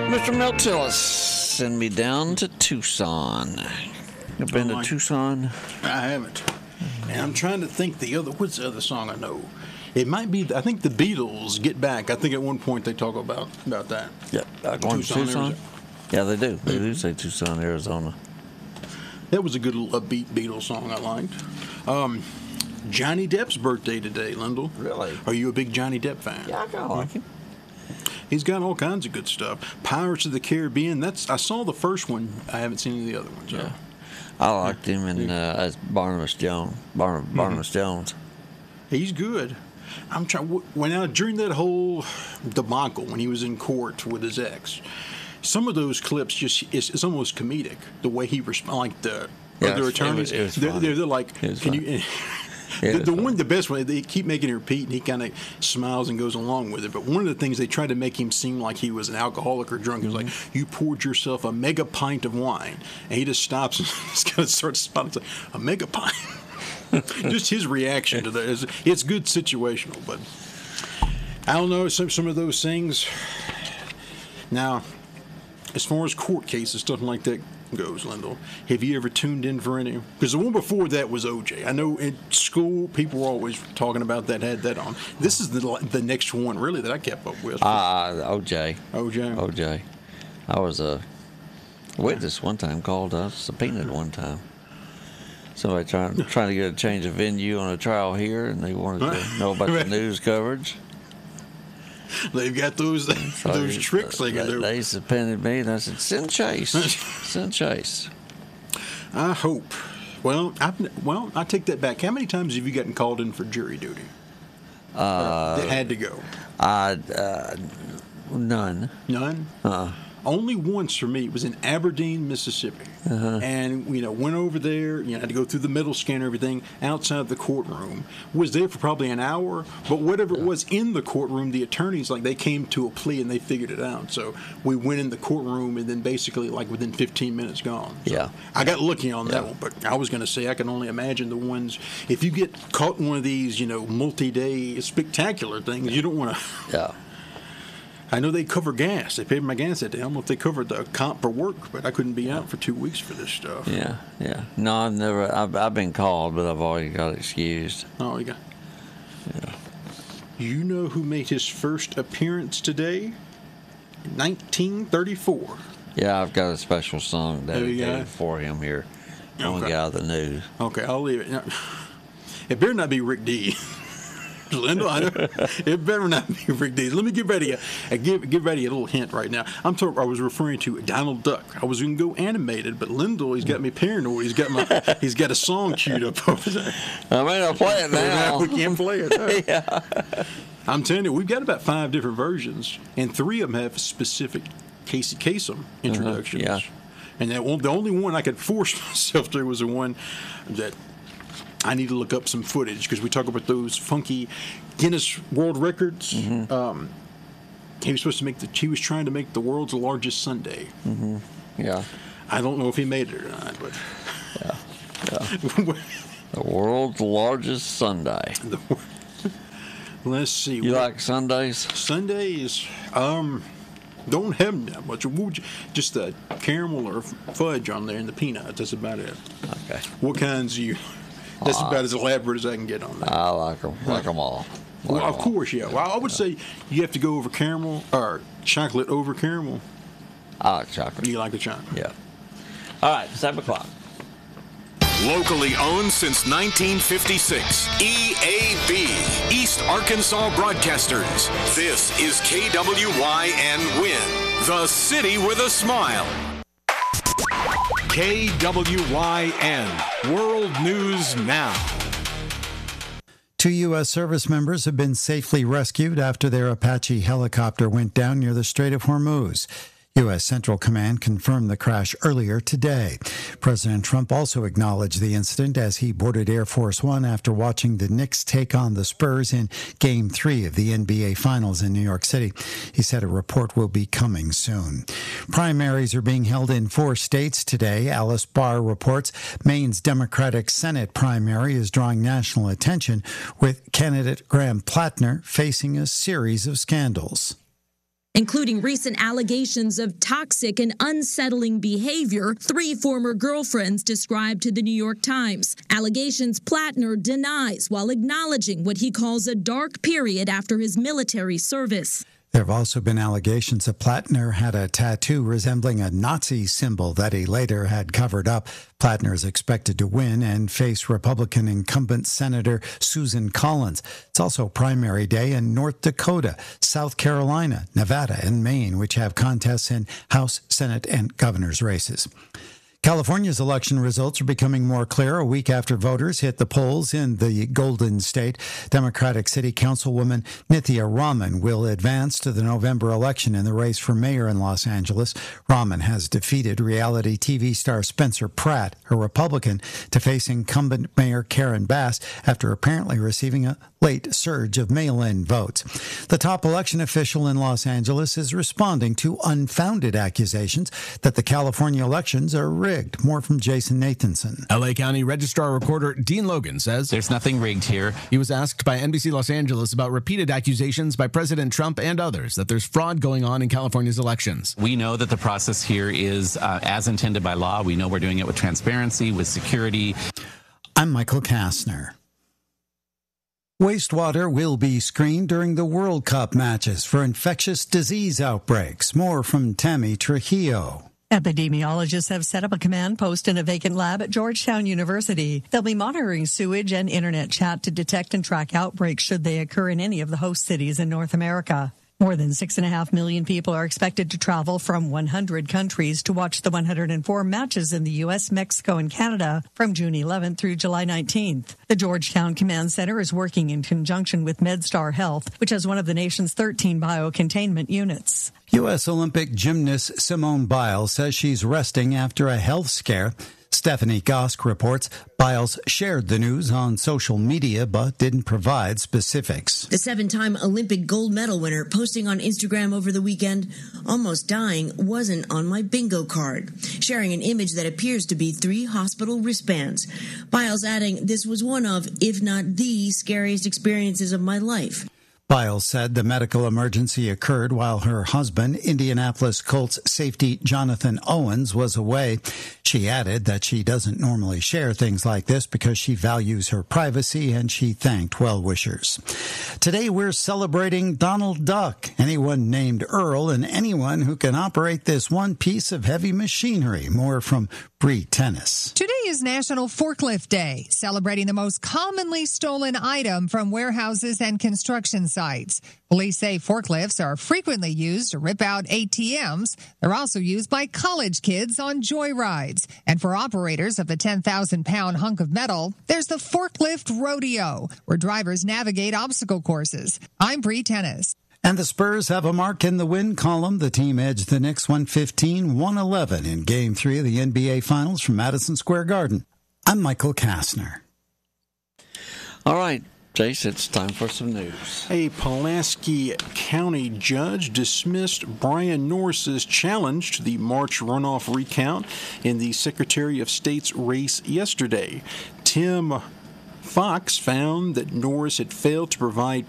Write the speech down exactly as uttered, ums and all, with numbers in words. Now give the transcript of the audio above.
Mister Meltillis, send me down to Tucson. You been Oh, to Tucson? I haven't. And I'm trying to think the other. What's the other song I know? It might be. I think the Beatles, "Get Back." I think at one point they talk about about that. Yeah, uh, going Tucson, to Tucson. Arizona. Yeah, they do. They do say Tucson, Arizona. That was a good little upbeat Beatles song I liked. Um, Johnny Depp's birthday today, Lyndall. Really? Are you a big Johnny Depp fan? Yeah, I kind of like him. He's got all kinds of good stuff. Pirates of the Caribbean. That's I saw the first one. I haven't seen any of the other ones. So. Yeah. I liked him in uh, as Barnabas Jones. Barn- Barnabas Jones. He's good. I'm trying. When now during that whole debacle when he was in court with his ex, some of those clips just it's, it's almost comedic the way he responds. Like the Yeah, other it was- attorneys, it was they're, funny. they're, they're like, It was can funny. you? Yeah, the it the was one, funny. the best one, they keep making it repeat, and he kind of smiles and goes along with it. But one of the things they tried to make him seem like he was an alcoholic or drunk. He was like, "You poured yourself a mega pint of wine," and he just stops and just kind of starts smiling. It's like, a mega pint. Just his reaction to that is it's good situational, but I don't know some some of those things. Now, as far as court cases, stuff like that goes, Lyndall, have you ever tuned in for any? Because the one before that was O J. I know in school people were always talking about that, had that on. This is the the next one really that I kept up with. Uh, O J. O J. O J. I was a witness one time, called us, subpoenaed one time. Somebody trying trying to get a change of venue on a trial here, and they wanted to know about the news coverage. They've got those So those they- tricks they can they, do. they subpoenaed me, and I said, "Send Chase, send Chase." I hope. Well, I well I take that back. How many times have you gotten called in for jury duty? Uh, that had to go. I uh, none. None. Uh, Only once for me. It was in Aberdeen, Mississippi, Uh-huh. and you know went over there. You know, had to go through the metal scanner, everything outside the courtroom. Was there for probably an hour, but whatever it was in the courtroom, the attorneys like they came to a plea and they figured it out. So we went in the courtroom, and then basically like within fifteen minutes, gone. So Yeah. I got lucky on that Yeah. one, but I was going to say I can only imagine the ones if you get caught in one of these, you know, multi-day spectacular things, you don't want to. yeah. I know they cover gas. They paid my gas that day. I don't know if they covered the comp for work, but I couldn't be out for two weeks for this stuff. Yeah, yeah. No, I've never. I've, I've been called, but I've already got excused. Oh, you got. Yeah. You know who made his first appearance today? nineteen thirty-four. Yeah, I've got a special song There you dedicated go. for him here. I want to Okay. get out of the news. Okay, I'll leave it. Now, it better not be Rick D. Linda, I know, it better not be Rick D. Let me give ready a, a give give ready a little hint right now. I'm talking. I was referring to Donald Duck. I was going to go animated, but Lyndall, he's got me paranoid. He's got my. He's got a song queued up over there. I may not play it now. We can't play it. Huh? Yeah. I'm telling you, we've got about five different versions, and three of them have specific Casey Kasem introductions. yeah. And that one, the only one I could force myself to was the one that I need to look up some footage because we talk about those funky Guinness World Records. Um, he was supposed to make the. He was trying to make the world's largest sundae. Yeah. I don't know if he made it or not, but Yeah. Yeah. The world's largest Sunday. let's see. You What- like Sundays? Sundays, um, don't have them that much. Would you- Just the caramel or fudge on there and the peanuts. That's about it. Okay. What kinds do you? That's about as elaborate as I can get on that. I like them. Like them all. Like Well, 'em of all. course, yeah. Well, I would say you have to go over caramel or chocolate over caramel. I like chocolate. You like the chocolate? Yeah. All right. Seven o'clock. Locally owned since nineteen fifty-six. E A B, East Arkansas Broadcasters. This is K W Y N Win, the city with a smile. K W Y N, World News Now. Two U S service members have been safely rescued after their Apache helicopter went down near the Strait of Hormuz. U S Central Command confirmed the crash earlier today. President Trump also acknowledged the incident as he boarded Air Force One after watching the Knicks take on the Spurs in Game three of the N B A Finals in New York City. He said a report will be coming soon. Primaries are being held in four states today. Alice Barr reports Maine's Democratic Senate primary is drawing national attention, with candidate Graham Plattner facing a series of scandals. including recent allegations of toxic and unsettling behavior three former girlfriends described to the New York Times. Allegations Plattner denies while acknowledging what he calls a dark period after his military service. There have also been allegations that Plattner had a tattoo resembling a Nazi symbol that he later had covered up. Plattner is expected to win and face Republican incumbent Senator Susan Collins. It's also primary day in North Dakota, South Carolina, Nevada, and Maine, which have contests in House, Senate, and governor's races. California's election results are becoming more clear a week after voters hit the polls in the Golden State. Democratic City Councilwoman Nithya Raman will advance to the November election in the race for mayor in Los Angeles. Raman has defeated reality T V star Spencer Pratt, a Republican, to face incumbent Mayor Karen Bass after apparently receiving a late surge of mail-in votes. The top election official in Los Angeles is responding to unfounded accusations that the California elections are rigged. More from Jason Nathanson. L A County Registrar Recorder Dean Logan says there's nothing rigged here. He was asked by N B C Los Angeles about repeated accusations by President Trump and others that there's fraud going on in California's elections. We know that the process here is uh, as intended by law. We know we're doing it with transparency, with security. I'm Michael Kastner. Wastewater will be screened during the World Cup matches for infectious disease outbreaks. More from Tammy Trujillo. Epidemiologists have set up a command post in a vacant lab at Georgetown University. They'll be monitoring sewage and internet chat to detect and track outbreaks should they occur in any of the host cities in North America. More than six and a half million people are expected to travel from one hundred countries to watch the one hundred four matches in the U S, Mexico, and Canada from June eleventh through July nineteenth. The Georgetown Command Center is working in conjunction with MedStar Health, which has one of the nation's thirteen biocontainment units. U S Olympic gymnast Simone Biles says she's resting after a health scare. Stephanie Gosk reports Biles shared the news on social media but didn't provide specifics. The seven-time Olympic gold medal winner posting on Instagram over the weekend, almost dying, wasn't on my bingo card, sharing an image that appears to be three hospital wristbands. Biles adding, this was one of, if not the scariest experiences of my life. Biles said the medical emergency occurred while her husband, Indianapolis Colts safety Jonathan Owens, was away. She added that she doesn't normally share things like this because she values her privacy, and she thanked well-wishers. Today we're celebrating Donald Duck, anyone named Earl, and anyone who can operate this one piece of heavy machinery. More from Bree Tennis. Today is National Forklift Day, celebrating the most commonly stolen item from warehouses and construction sites. Police say forklifts are frequently used to rip out A T Ms. They're also used by college kids on joyrides. And for operators of the ten thousand pound hunk of metal, there's the Forklift Rodeo, where drivers navigate obstacle courses. I'm Bree Tennis. And the Spurs have a mark in the win column. The team edged the Knicks one fifteen to one eleven in Game three of the N B A Finals from Madison Square Garden. I'm Michael Kastner. All right, Jace, it's time for some news. A Pulaski County judge dismissed Brian Norris's challenge to the March runoff recount in the Secretary of State's race yesterday. Tim Fox found that Norris had failed to provide